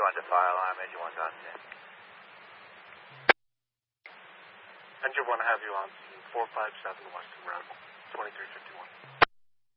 Roger, fire alarm, engine 1 gone 10. Engine 1, have you on 457 Western Road, 2351.